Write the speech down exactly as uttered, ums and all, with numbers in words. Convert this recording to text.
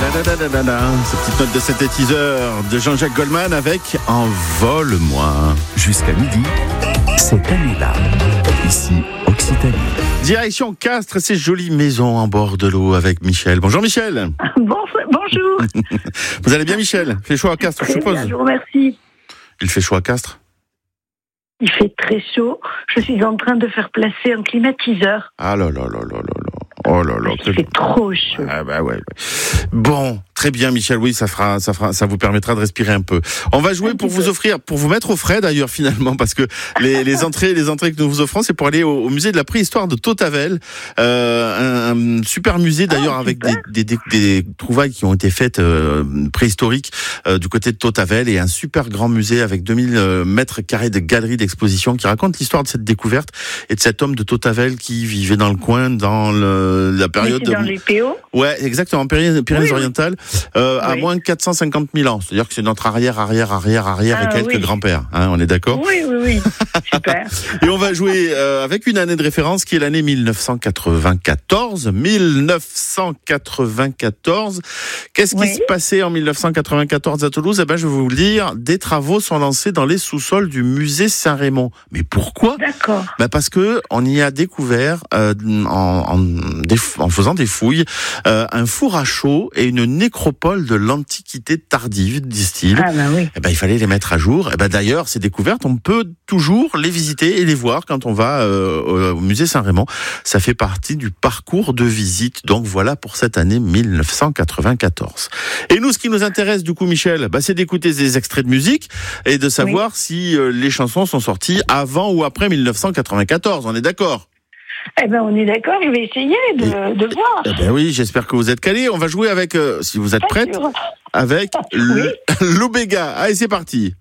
Da-da-da-da-da-da. Cette petite note de sept et dix heures de Jean-Jacques Goldman avec Envole-moi. Jusqu'à midi, cette année-là, ici, Occitanie. Direction Castres, ces jolies maisons en bord de l'eau avec Michel. Bonjour Michel. Bon, bonjour. Vous allez bien Michel? Il fait chaud à Castres, je Très suppose. bien, je vous remercie. Il fait chaud à Castres? Il fait très chaud. Je suis en train de faire placer un climatiseur. Ah là là là là là là. Oh là là. Il fait trop chaud. Ah bah ouais, ouais. Bon, très bien Michel, oui, ça fera, ça fera, ça vous permettra de respirer un peu. On va jouer Un pour petit vous peu. offrir, pour vous mettre au frais d'ailleurs finalement, parce que les, les entrées, les entrées que nous vous offrons, c'est pour aller au, au musée de la préhistoire de Tautavel, euh, un, un super musée d'ailleurs Ah, avec des, super. des, des, des trouvailles qui ont été faites euh, préhistoriques euh, du côté de Tautavel, et un super grand musée avec deux mille euh, mètres carrés de galeries d'exposition qui raconte l'histoire de cette découverte et de cet homme de Tautavel qui vivait dans le coin dans le, la Mais période c'est dans les P O. Ouais, exactement, Pyrénées, Pyrénées-Orientales, euh, à Oui. moins de quatre cent cinquante mille ans. C'est-à-dire que c'est notre arrière, arrière, arrière, arrière Ah, et quelques oui. grands-pères. Hein, on est d'accord? Oui, oui, oui. Super. Et on va jouer euh, avec une année de référence qui est l'année mille neuf cent quatre-vingt-quatorze. mille neuf cent quatre-vingt-quatorze. Qu'est-ce qui Oui. se passait en mille neuf cent quatre-vingt-quatorze à Toulouse? Eh ben, je vais vous le dire. Des travaux sont lancés dans les sous-sols du musée Saint-Raymond. Mais pourquoi? D'accord. Ben parce que on y a découvert euh, en, en, des, en faisant des fouilles euh, un four à chaud et une nécropole de l'Antiquité tardive, disent-ils. Ah, bah oui. Eh ben, il fallait les mettre à jour. Eh ben, d'ailleurs, ces découvertes, on peut toujours les visiter et les voir quand on va euh, au musée Saint-Raymond. Ça fait partie du parcours de visite. Donc voilà pour cette année mille neuf cent quatre-vingt-quatorze. Et nous, ce qui nous intéresse du coup, Michel, bah, c'est d'écouter des extraits de musique et de savoir oui. si euh, les chansons sont sorties avant ou après mille neuf cent quatre-vingt-quatorze. On est d'accord? Eh ben, on est d'accord, je vais essayer de, Et, de voir. Eh ben oui, j'espère que vous êtes calés. On va jouer avec, euh, si vous êtes Pas prête, sûr. avec Oui. l'Obéga. Allez, c'est parti.